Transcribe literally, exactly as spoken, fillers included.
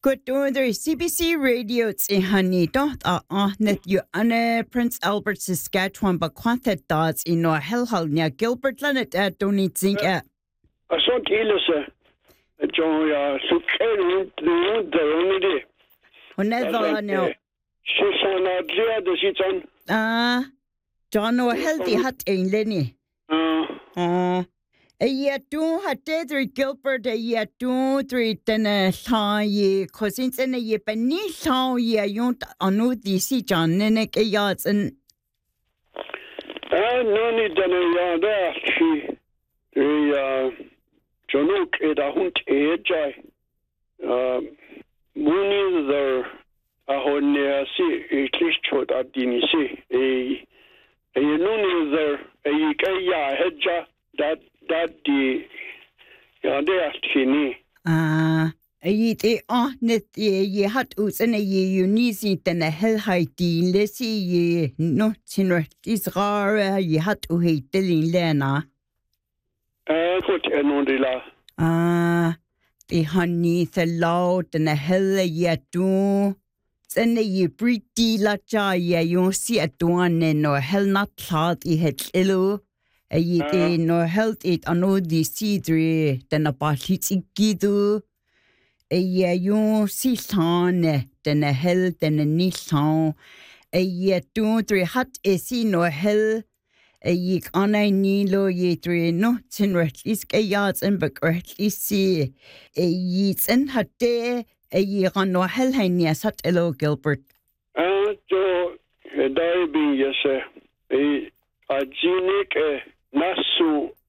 Good day, C B C Radio i Hanito, Ahnet you Anne Prince Albert, Saskatchewan, but quantity dots in no hellhole near Gilbert Leonard at Donny Zink at. I saw Gillis, John, so carry the only day. Never know. She's on a clear the seats on. Ah, John, no healthy hat in Lenny. Uh, A year two had three Gilbert, a year two, three, then a high cousins and a year beneath how ye don't know the sea John, Ninek a yards and. I no need than a yard there. She, the Jonuk, it a hunt a jay. Um, Mooney there, a hon near sea, a clishot at Dini sea, a, a noon there, a kaya hedja, that. That the yeah there chini Ah, a ye te ah net ye hat us and a ye unisi than a hell high dean lessy ye no tinner is rare ye hat u hate dilly lena. Uh good enondila. Ah, the honey the loud and a hell ye do. Then ye pretty la ja ye you see a duan and no hell not cloud ye had illo. A ye de no health it ano di sidre than a balit igidu. A ye you see son than a hell than a nissan. A ye do three hot a see no hell. A ye on a nilo ye three no tin ret is a yards and back ret is see. A ye and hat day a ye on no hell hania sat hello Gilbert. Uh so a diving yes a a genic Nasu